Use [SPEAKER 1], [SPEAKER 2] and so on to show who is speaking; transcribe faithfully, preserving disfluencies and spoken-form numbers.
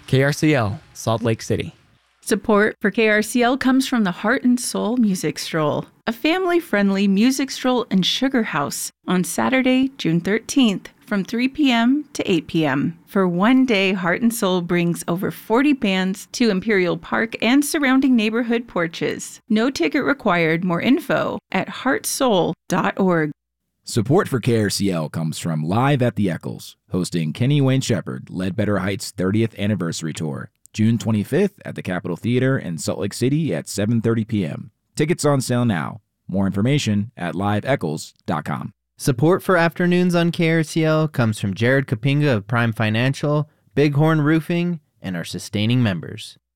[SPEAKER 1] K R C L, Salt Lake City.
[SPEAKER 2] Support for K R C L comes from the Heart and Soul Music Stroll, a family-friendly music stroll and sugar house on Saturday, June thirteenth from three p.m. to eight p.m. For one day, Heart and Soul brings over forty bands to Imperial Park and surrounding neighborhood porches. No ticket required. More info at heart soul dot org.
[SPEAKER 3] Support for K R C L comes from Live at the Eccles, hosting Kenny Wayne Shepherd, Ledbetter Heights thirtieth Anniversary Tour, June twenty-fifth at the Capitol Theater in Salt Lake City at seven thirty p.m. Tickets on sale now. More information at live eccles dot com.
[SPEAKER 4] Support for Afternoons on K R C L comes from Jared Kapinga of Prime Financial, Bighorn Roofing, and our sustaining members.